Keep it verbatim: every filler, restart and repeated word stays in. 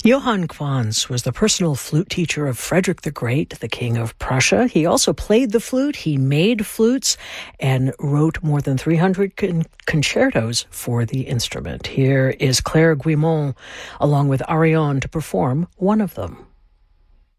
Johann Quantz was the personal flute teacher of Frederick the Great, the King of Prussia. He also played the flute, he made flutes, and wrote more than three hundred con- concertos for the instrument. Here is Claire Guimond, along with Ariane, to perform one of them.